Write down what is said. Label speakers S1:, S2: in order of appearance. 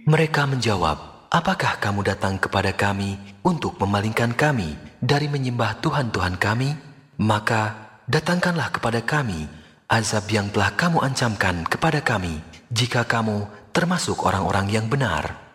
S1: Mereka menjawab, "Apakah kamu datang kepada kami untuk memalingkan kami dari menyembah Tuhan-Tuhan kami? Maka datangkanlah kepada kami azab yang telah kamu ancamkan kepada kami, jika kamu termasuk orang-orang yang benar."